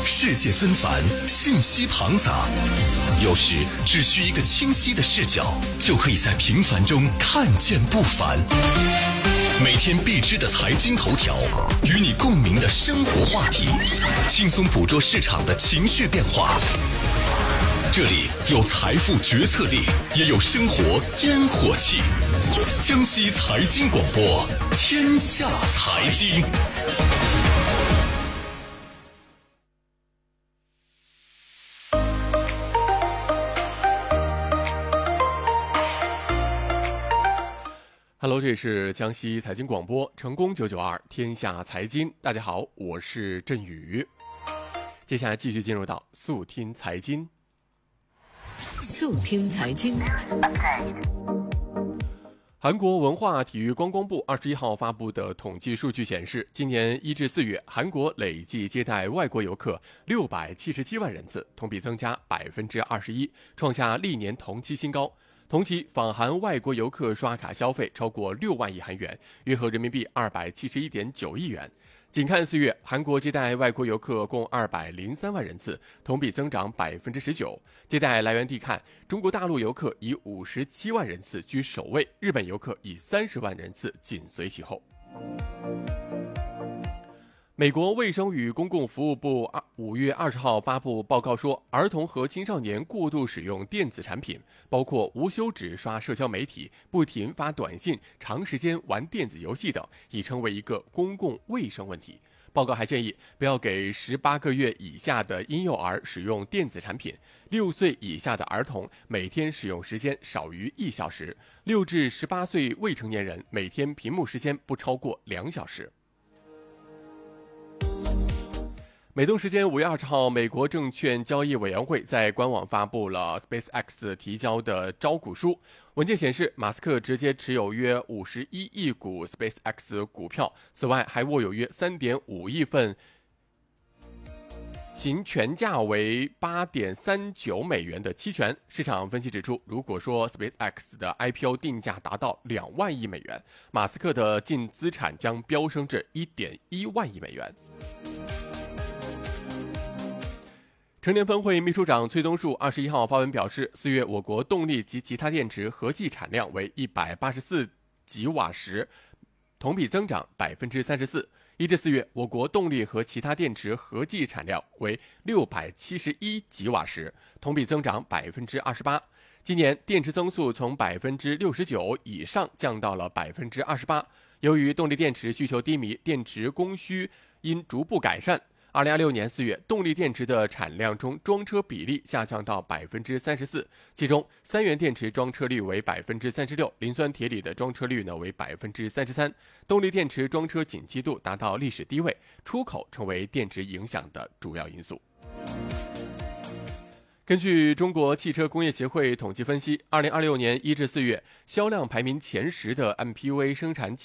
世界纷繁，信息庞杂，有时只需一个清晰的视角，就可以在平凡中看见不凡。每天必知的财经头条，与你共鸣的生活话题，轻松捕捉市场的情绪变化。这里有财富决策力，也有生活烟火气。江西财经广播，天下财经。 Hello， 这里是江西财经广播，成功992天下财经。大家好，我是振宇。接下来继续进入到速听财经。 速听财经。 韩国文化体育观光部21号发布的统计数据显示，今年1至4月，韩国累计接待外国游客677万人次，同比增加21%，创下历年同期新高。同期访韩外国游客刷卡消费超过6万亿韩元，约合人民币271.9亿元。仅看4月，韩国接待外国游客共203万人次，同比增长19%。接待来源地看，中国大陆游客以57万人次居首位，日本游客以30万人次紧随其后。美国卫生与公共服务部5月20号发布报告说，儿童和青少年过度使用电子产品，包括无休止刷社交媒体、不停发短信、长时间玩电子游戏等，已成为一个公共卫生问题。报告还建议不要给18个月以下的婴幼儿使用电子产品，6岁以下的儿童每天使用时间少于1小时，6至18岁未成年人每天屏幕时间不超过2小时。美东时间5月20号，美国证券交易委员会在官网发布了 SpaceX 提交的招股书。文件显示，马斯克直接持有约51亿股 SpaceX 股票，此外还握有约 3.5 亿份，其全价为8.39美元的期权。市场分析指出，如果说 SpaceX 的 IPO 定价达到2万亿美元，马斯克的净资产将飙升至 1.1万亿美元。成联分会秘书长崔东树21号发文表示，4月我国动力及其他电池合计产量为184吉瓦时，同比增长34%。1至4月，我国动力和其他电池合计产量为671吉瓦时，同比增长28%。今年电池增速从69%以上降到了28%。由于动力电池需求低迷，电池供需因逐步改善。2026年4月，动力电池的产量中装车比例下降到34%，其中3元电池装车率为36%，磷酸铁锂的装车率为33%。动力电池装车景气度达到历史低位，出口成为电池影响的主要因素。根据中国汽车工业协会统计分析，2026年1至4月销量排名前10的 MPV 生产企